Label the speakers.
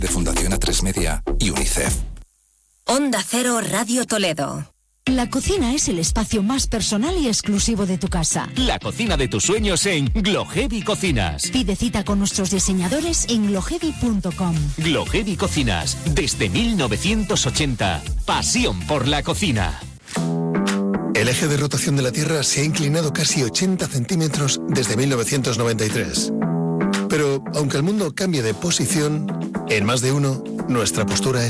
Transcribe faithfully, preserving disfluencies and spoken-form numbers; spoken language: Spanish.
Speaker 1: de Fundación A tres Media y UNICEF.
Speaker 2: Onda Cero Radio Toledo.
Speaker 3: La cocina es el espacio más personal y exclusivo de tu casa.
Speaker 4: La cocina de tus sueños en Glohevi Cocinas.
Speaker 3: Pide cita con nuestros diseñadores en glohevi punto com.
Speaker 4: Glohevi Cocinas, desde mil novecientos ochenta. Pasión por la cocina.
Speaker 5: El eje de rotación de la Tierra se ha inclinado casi ochenta centímetros desde mil novecientos noventa y tres. Pero, aunque el mundo cambie de posición, en más de uno, nuestra postura es